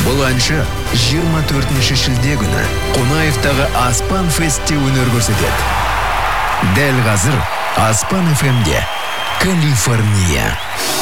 Бұл әнші 24 шілде күні Қонаевтағы Аспан Фестте өнер көрсетеді. Дәл қазір Аспан FM-де Калифорния.